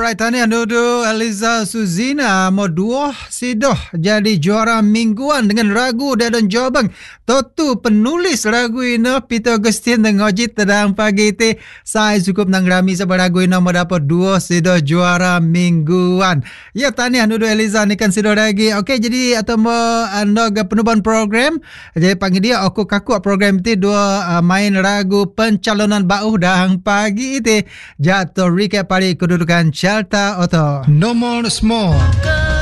Alright, tahniah Nudu Eliza Suzina Moduoh Sidoh jadi juara mingguan dengan lagu Dadon Jobang. Totu penulis lagu ini Peter Augustine dan Ngojit tedang pagi ti. Saya cukup nang rami sebab lagu ini mau dapat dua sidoh juara mingguan. Ya, tahniah Nudu Eliza ni kan sidoh lagi. Okey, jadi atau mau anda penubuhan program. Jadi panggil dia aku kaku program ti dua main lagu pencalonan bauh dahang pagi ti. Jatuh recap pada kedudukan Celta Auto. No More Small.